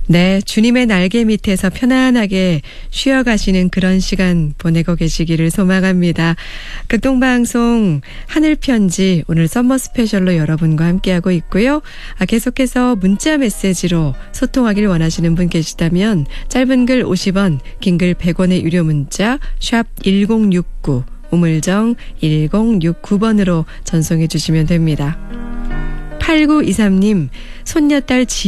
네, 주님의 날개 밑에서 편안하게 쉬어가시는 그런 시간 보내고 계시기를 소망합니다. 극동방송 하늘편지 오늘 썸머 스페셜로 여러분과 함께하고 있고요. 계속해서 문자 메시지로 소통하길 원하시는 분 계시다면 짧은 글 50원, 긴 글 100원의 유료 문자 샵 1069 우물정 1069번으로 전송해 주시면 됩니다. 8923님, 손녀딸